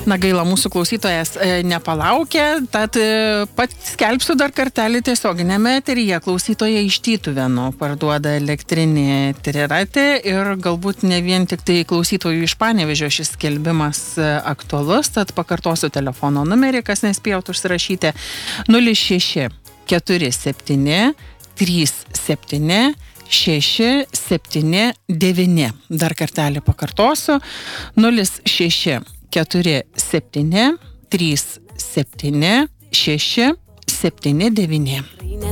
Na gaila, mūsų klausytojas nepalaukė, tad pats skelbsiu dar kartelį tiesioginėme eteryje. Klausytoja iš Tytuvėnų parduoda elektrinį triratį ir galbūt ne vien tik tai klausytojų iš Panevėžio šis skelbimas aktualus, tad pakartosiu telefono numerį, kas nespėjot užsirašyti 06 47 37 679. Dar kartelį pakartosiu 06 47 37 679.